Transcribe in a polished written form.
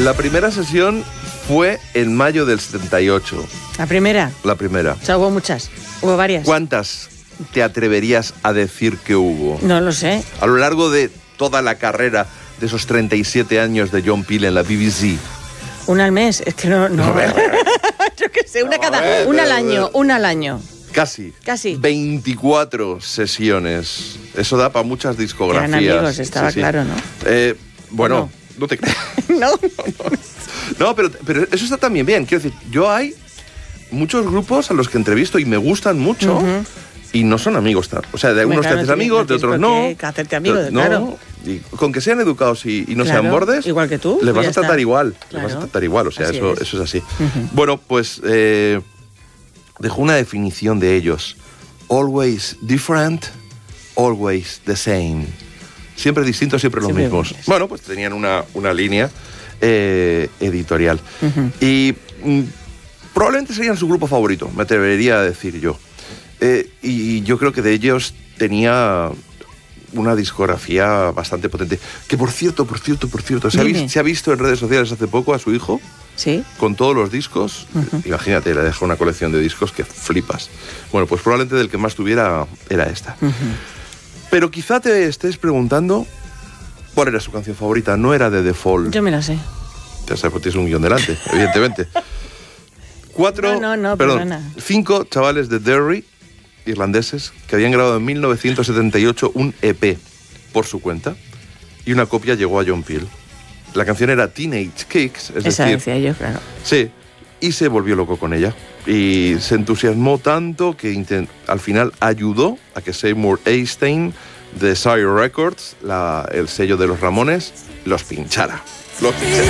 La primera sesión fue en mayo del 78. ¿La primera? La primera. O sea, hubo muchas. Hubo varias. ¿Cuántas te atreverías a decir que hubo? No lo sé. A lo largo de toda la carrera de esos 37 años de John Peel en la BBC. Una al mes. Es que no. Yo qué sé, una al año. Casi. 24 sesiones. Eso da para muchas discografías. Eran amigos, estaba claro, ¿no? Bueno, no te creas. No, pero eso está también bien. Quiero decir, hay muchos grupos a los que entrevisto y me gustan mucho y no son amigos. O sea, de algunos te haces amigos, de otros no. Hacerte amigos, no, claro. Y con que sean educados y no sean bordes, igual que tú, les vas a tratar igual. Claro. Les vas a tratar igual, o sea, eso es así. Bueno, pues dejó una definición de ellos. Always different, always the same. Siempre distintos, siempre los mismos. Bueno, pues tenían una línea editorial. Y probablemente serían su grupo favorito, me atrevería a decir yo. Y yo creo que de ellos tenía una discografía bastante potente. Que por cierto, ¿se ha visto en redes sociales hace poco a su hijo? Sí. Con todos los discos. Imagínate, le dejó una colección de discos que flipas. Bueno, pues probablemente del que más tuviera era esta. Pero quizá te estés preguntando cuál era su canción favorita. No era de The Fall. Yo me la sé. Ya sabes, pues tienes un guión delante, evidentemente. 5 chavales de Derry, irlandeses, que habían grabado en 1978 un EP por su cuenta y una copia llegó a John Peel. La canción era Teenage Kicks, Esa decía yo, claro. Sí, y se volvió loco con ella. Y se entusiasmó tanto que al final ayudó a que Seymour Einstein de Sire Records, el sello de los Ramones, los pinchara.